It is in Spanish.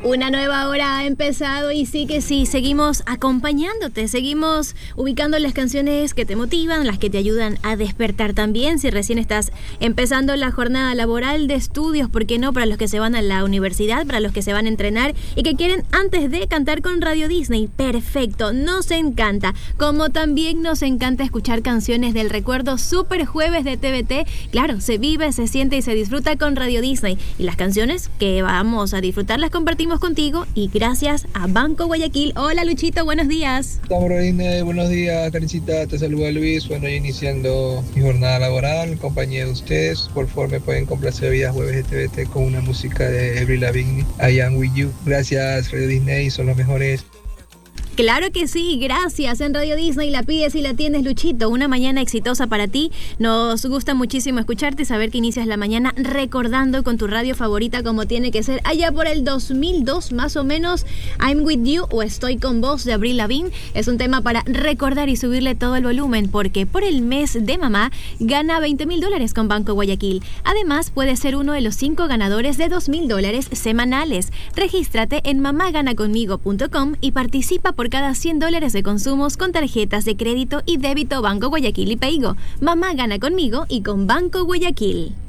Una nueva hora ha empezado y sí que sí, seguimos acompañándote, seguimos ubicando las canciones que te motivan, las que te ayudan a despertar también. Si recién estás empezando la jornada laboral de estudios, ¿por qué no? Para los que se van a la universidad, para los que se van a entrenar y que quieren antes de cantar con Radio Disney. Perfecto, nos encanta. Como también nos encanta escuchar canciones del recuerdo Super Jueves de TVT. Claro, se vive, se siente y se disfruta con Radio Disney. Y las canciones que vamos a disfrutar las compartimos contigo y gracias a Banco Guayaquil. Hola Luchito, buenos días. Estamos Rodine, buenos días, Karencita, te saluda Luis. Bueno, ya iniciando mi jornada laboral en compañía de ustedes. Por favor, me pueden complacer hoy a Jueves de TVT con una música de Avril Lavigne, I Am With You. Gracias, Radio Disney, son los mejores. Claro que sí, gracias. En Radio Disney la pides y la tienes, Luchito. Una mañana exitosa para ti. Nos gusta muchísimo escucharte y saber que inicias la mañana recordando con tu radio favorita como tiene que ser. Allá por el 2002 más o menos, I'm With You o Estoy Con Vos de Avril Lavigne. Es un tema para recordar y subirle todo el volumen porque por el mes de mamá gana $20,000 con Banco Guayaquil. Además, puedes ser uno de los 5 ganadores de $2,000 semanales. Regístrate en mamaganaconmigo.com y participa por cada $100 de consumos con tarjetas de crédito y débito Banco Guayaquil y Paygo. Mamá gana conmigo y con Banco Guayaquil.